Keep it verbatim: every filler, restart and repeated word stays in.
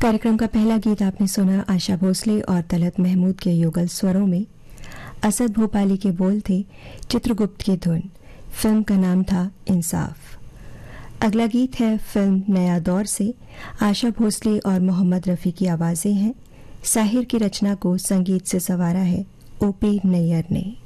कार्यक्रम का पहला गीत आपने सुना आशा भोसले और तलत महमूद के युगल स्वरों में। असद भोपाली के बोल थे, चित्रगुप्त की धुन। फिल्म का नाम था इंसाफ। अगला गीत है फिल्म नया दौर से। आशा भोसले और मोहम्मद रफ़ी की आवाज़ें हैं। साहिर की रचना को संगीत से संवारा है ओपी नैयर ने।